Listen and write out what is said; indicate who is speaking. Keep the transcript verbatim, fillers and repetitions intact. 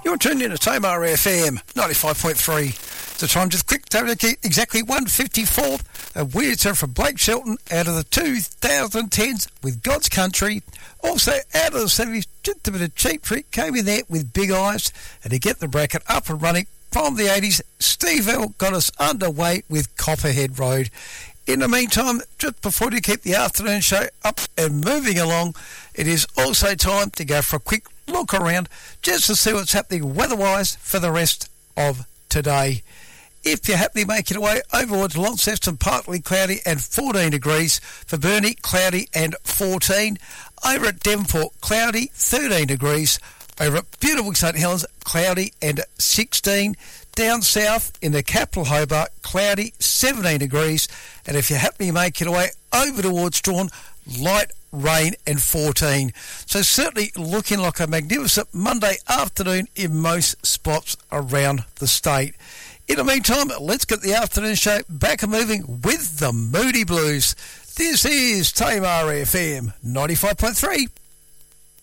Speaker 1: You're tuned in to Tamar F M ninety-five point three. The time just clicked over to exactly one fifty-four. A weird song from Blake Shelton out of the two thousand tens with God's Country. Also out of the seventies, just a bit of Cheap Trick came in there with Big Eyes. And to get the bracket up and running from the eighties, Steve L got us underway with Copperhead Road. In the meantime, just before we keep the afternoon show up and moving along, it is also time to go for a quick look around just to see what's happening weather-wise for the rest of today. If you're happy making your way over towards Launceston, partly cloudy and fourteen degrees. For Burnie, cloudy and fourteen. Over at Devonport, cloudy, thirteen degrees. Over at beautiful St Helens, cloudy and sixteen. Down south in the capital Hobart, cloudy, seventeen degrees. And if you're happy making your way over towards Strawn, light rain and fourteen. So certainly looking like a magnificent Monday afternoon in most spots around the state. In the meantime, let's get the afternoon show back and moving with the Moody Blues. This is Tamar F M ninety-five point three.